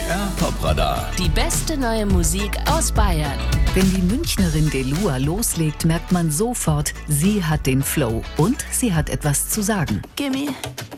BR Top-Radar. Die beste neue Musik aus Bayern. Wenn die Münchnerin Delua loslegt, merkt man sofort, sie hat den Flow und sie hat etwas zu sagen. Gimme